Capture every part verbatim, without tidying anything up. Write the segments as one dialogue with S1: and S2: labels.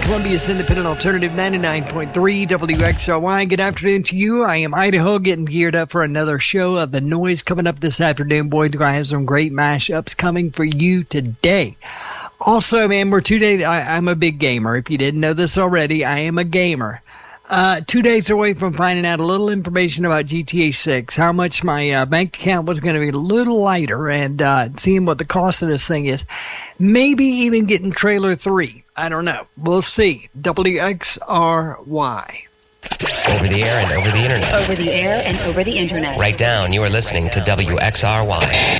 S1: Columbia's Independent Alternative ninety-nine point three W X R Y. Good afternoon to you. I am Idaho, getting geared up for another show of The Noise coming up this afternoon. Boy, do I have some great mashups coming for you today. Also, man, we're two days. I, I'm a big gamer. If you didn't know this already, I am a gamer. Uh, two days away from finding out a little information about G T A six, how much my uh, bank account was going to be a little lighter, and uh, seeing what the cost of this thing is. Maybe even getting trailer three. I don't know. We'll see. W X R Y.
S2: Over the air and over the internet.
S3: Over the air and over the internet.
S2: Right down, you are listening to W X R Y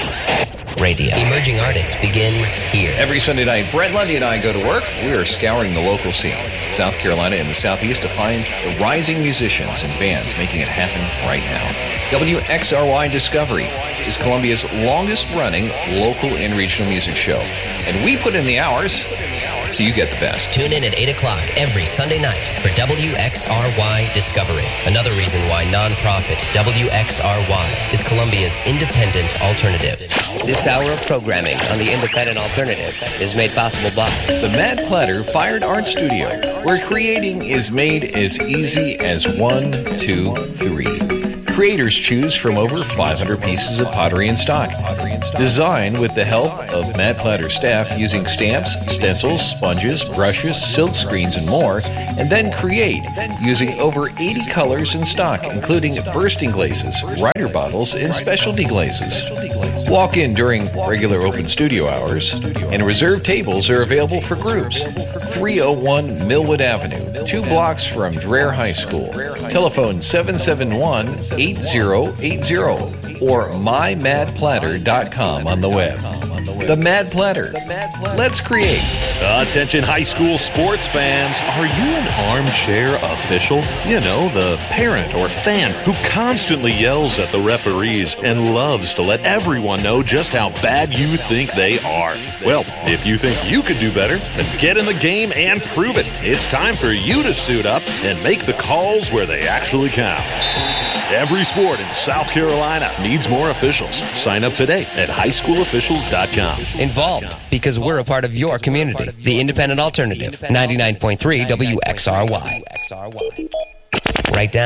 S2: Radio. Emerging artists begin here.
S4: Every Sunday night, Brett Lundy and I go to work. We are scouring the local scene, South Carolina and the Southeast, to find the rising musicians and bands making it happen right now. W X R Y Discovery is Columbia's longest-running local and regional music show. And we put in the hours, so you get the best.
S2: Tune in at eight o'clock every Sunday night for W X R Y Discovery. Another reason why nonprofit W X R Y is Columbia's independent alternative. This hour of programming on the independent alternative is made possible by
S4: the Mad Platter Fine Art Studio, where creating is made as easy as one, two, three. Creators choose from over five hundred pieces of pottery in stock. Designed with the help of Mad Platter staff using stamps, stencils, sponges, brushes, silk screens, and more, and then create using over eighty colors in stock, including bursting glazes, rider bottles, and specialty glazes. Walk in during regular open studio hours, and reserved tables are available for groups. three oh one Millwood Avenue, two blocks from Dreher High School. Telephone seven seven one, eight zero eight zero or my mad platter dot com on the web. The Mad Platter. Let's create.
S5: Attention high school sports fans. Are you an armchair official? You know, the parent or fan who constantly yells at the referees and loves to let everyone know just how bad you think they are. Well, if you think you could do better, then get in the game and prove it. It's time for you to suit up and make the calls where they actually count. Every sport in South Carolina needs more officials. Sign up today at high school officials dot com.
S2: Involved because we're a part of your community. The independent alternative, ninety-nine point three W X R Y. Right down.